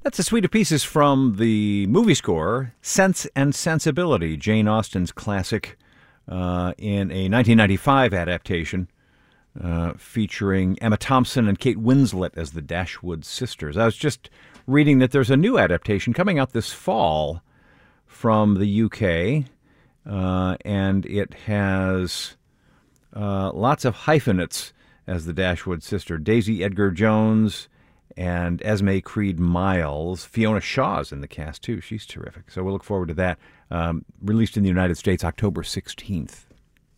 That's a suite of pieces from the movie score, Sense and Sensibility, Jane Austen's classic, in a 1995 adaptation featuring Emma Thompson and Kate Winslet as the Dashwood sisters. I was just reading that there's a new adaptation coming out this fall from the UK, and it has lots of hyphenates as the Dashwood sister. Daisy Edgar Jones and Esme Creed Miles. Fiona Shaw's in the cast, too. She's terrific. So we'll look forward to that. Released in the United States October 16th.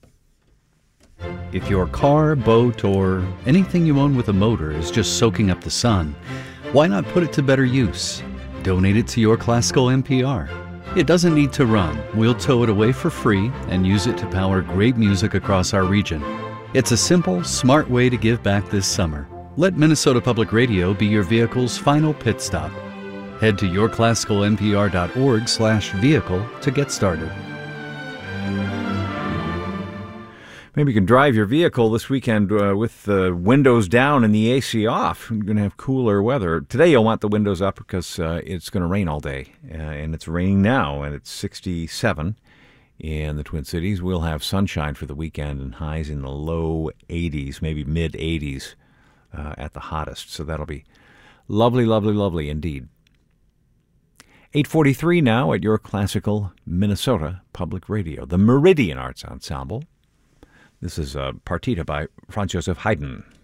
If your car, boat, or anything you own with a motor is just soaking up the sun, why not put it to better use? Donate it to Your Classical NPR. It doesn't need to run. We'll tow it away for free and use it to power great music across our region. It's a simple, smart way to give back this summer. Let Minnesota Public Radio be your vehicle's final pit stop. Head to yourclassicalnpr.org/vehicle to get started. Maybe you can drive your vehicle this weekend with the windows down and the AC off. You're going to have cooler weather. Today you'll want the windows up because it's going to rain all day. And it's raining now, and it's 67 in the Twin Cities. We'll have sunshine for the weekend and highs in the low 80s, maybe mid 80s at the hottest. So that'll be lovely, lovely, lovely indeed. 8:43 now at Your Classical Minnesota Public Radio. The Meridian Arts Ensemble. This is Partita by Franz Joseph Haydn.